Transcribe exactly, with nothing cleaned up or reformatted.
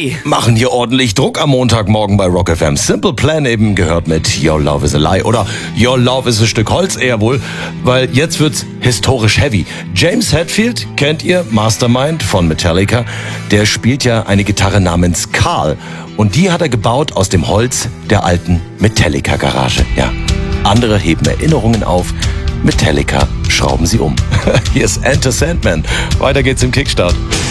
Lie. Machen hier ordentlich Druck am Montagmorgen bei Rock F M. Simple Plan eben gehört mit Your Love is a Lie oder Your Love is a Stück Holz eher wohl, weil jetzt wird's historisch heavy. James Hetfield, kennt ihr, Mastermind von Metallica, der spielt ja eine Gitarre namens Carl und die hat er gebaut aus dem Holz der alten Metallica-Garage. Ja, andere heben Erinnerungen auf, Metallica schrauben sie um. Hier ist Enter Sandman. Weiter geht's im Kickstart.